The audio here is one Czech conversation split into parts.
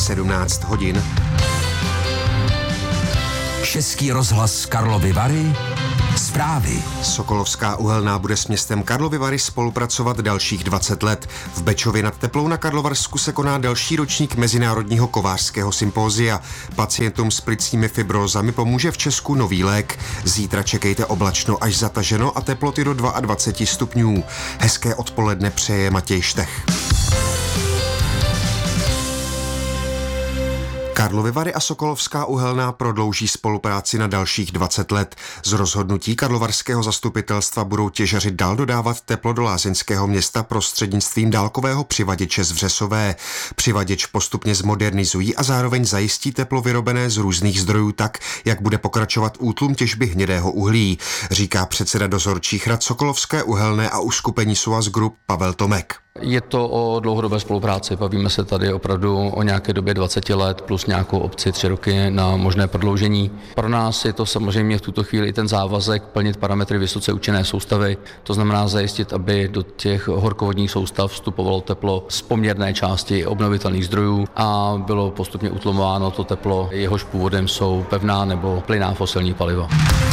17 hodin. Český rozhlas Karlovy Vary. Zprávy. Sokolovská uhelná bude s městem Karlovy Vary spolupracovat dalších 20 let. V Bečově nad Teplou na Karlovarsku se koná další ročník Mezinárodního kovářského sympózia. Pacientům s plicními fibrózami pomůže v Česku nový lék. Zítra čekejte oblačno až zataženo a teploty do 22 stupňů. Hezké odpoledne přeje Matěj Štech. Karlovy Vary a Sokolovská uhelná prodlouží spolupráci na dalších 20 let. Z rozhodnutí karlovarského zastupitelstva budou těžaři dál dodávat teplo do lázeňského města prostřednictvím dálkového přivaděče z Vřesové. Přivaděč postupně zmodernizují a zároveň zajistí teplo vyrobené z různých zdrojů tak, jak bude pokračovat útlum těžby hnědého uhlí, říká předseda dozorčích rad Sokolovské uhelné a uskupení Suaz Group Pavel Tomek. Je to o dlouhodobé spolupráci, bavíme se tady opravdu o nějaké době 20 let plus nějakou opci 3 roky na možné prodloužení. Pro nás je to samozřejmě v tuto chvíli ten závazek plnit parametry vysoce účinné soustavy, to znamená zajistit, aby do těch horkovodních soustav vstupovalo teplo z poměrné části obnovitelných zdrojů a bylo postupně utlumováno to teplo, jehož původem jsou pevná nebo plynná fosilní paliva.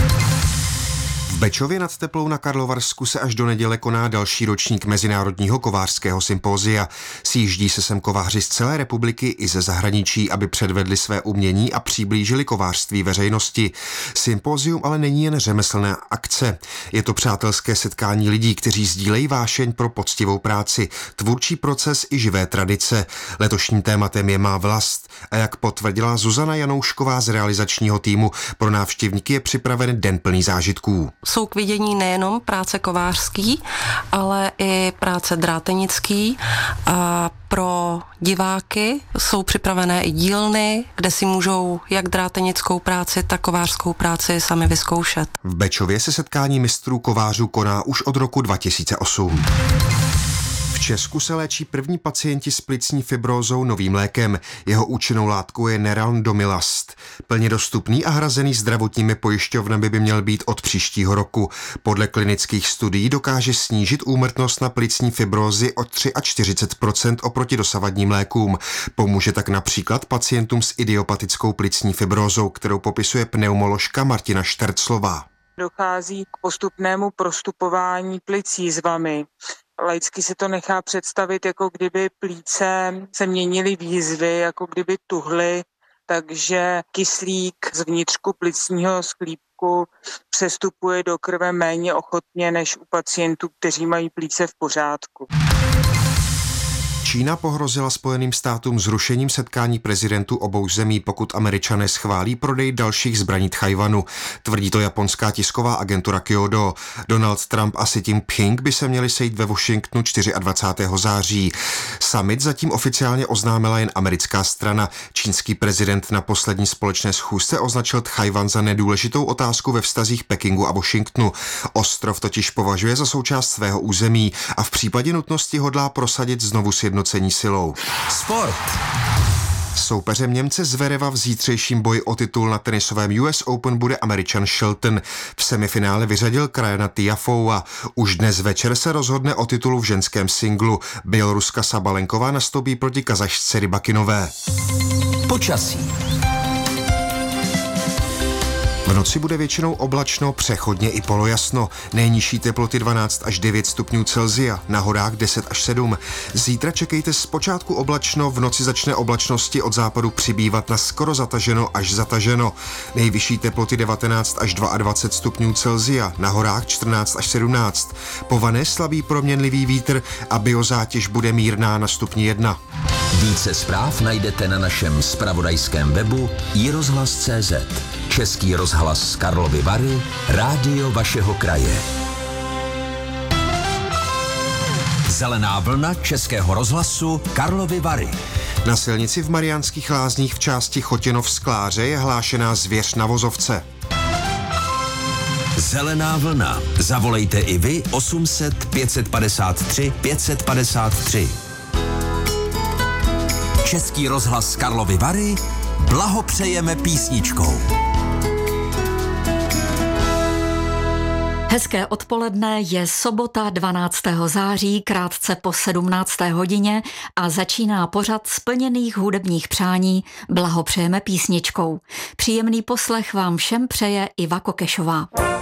V Bečově nad Teplou na Karlovarsku se až do neděle koná další ročník Mezinárodního kovářského sympózia. Sjíždí se sem kováři z celé republiky i ze zahraničí, aby předvedli své umění a přiblížili kovářství veřejnosti. Sympózium ale není jen řemeslná akce. Je to přátelské setkání lidí, kteří sdílejí vášeň pro poctivou práci, tvůrčí proces i živé tradice. Letošním tématem je Má vlast. A jak potvrdila Zuzana Janoušková z realizačního týmu, pro návštěvníky je připraven den plný zážitků. Jsou k vidění nejenom práce kovářský, ale i práce drátenický a pro diváky jsou připravené i dílny, kde si můžou jak drátenickou práci, tak kovářskou práci sami vyzkoušet. V Bečově se setkání mistrů kovářů koná už od roku 2008. V Česku se léčí první pacienti s plicní fibrózou novým lékem. Jeho účinnou látkou je nerandomilast. Plně dostupný a hrazený zdravotními pojišťovnami by měl být od příštího roku. Podle klinických studií dokáže snížit úmrtnost na plicní fibrózy o 43% oproti dosavadním lékům. Pomůže tak například pacientům s idiopatickou plicní fibrózou, kterou popisuje pneumoložka Martina Šterclová. Dochází k postupnému prostupování plic jízvami. Laicky se to nechá představit, jako kdyby plíce se měnily v jízvy, jako kdyby tuhly, takže kyslík z vnitřku plicního sklípku přestupuje do krve méně ochotně než u pacientů, kteří mají plíce v pořádku. Čína pohrozila Spojeným státům zrušením setkání prezidentů obou zemí, pokud Američané schválí prodej dalších zbraní Tchajwanu. Tvrdí to japonská tisková agentura Kyodo. Donald Trump a Xi Jinping by se měli sejít ve Washingtonu 24. září. Summit zatím oficiálně oznámila jen americká strana. Čínský prezident na poslední společné schůzce označil Tchajwan za nedůležitou otázku ve vztazích Pekingu a Washingtonu. Ostrov totiž považuje za součást svého území a v případě nutnosti hodlá prosadit znovu sjednocení silou. Sport. Soupeřem Němce Zvereva v zítřejším boji o titul na tenisovém US Open bude Američan Shelton. V semifinále vyřadil krajana Tiafoe a už dnes večer se rozhodne o titulu v ženském singlu. Běloruska Sabalenková nastoupí proti Kazašce Rybakinové. Počasí. V noci bude většinou oblačno, přechodně i polojasno. Nejnižší teploty 12 až 9 stupňů Celsia, na horách 10 až 7. Zítra čekejte zpočátku oblačno, v noci začne oblačnosti od západu přibývat na skoro zataženo až zataženo. Nejvyšší teploty 19 až 22 stupňů Celsia, na horách 14 až 17. Povane slabý proměnlivý vítr a biozátěž bude mírná na stupni 1. Více zpráv najdete na našem zpravodajském webu iRozhlas.cz. Český rozhlas Karlovy Vary, rádio vašeho kraje. Zelená vlna Českého rozhlasu Karlovy Vary. Na silnici v Mariánských Lázních v části Chotěnov-Skláře je hlášená zvěř na vozovce. Zelená vlna. Zavolejte i vy 800 553 553. Český rozhlas Karlovy Vary blahopřejeme písničkou. Hezké odpoledne, je sobota 12. září, krátce po 17. hodině a začíná pořad splněných hudebních přání. Blahopřejeme písničkou. Příjemný poslech vám všem přeje Iva Kokešová.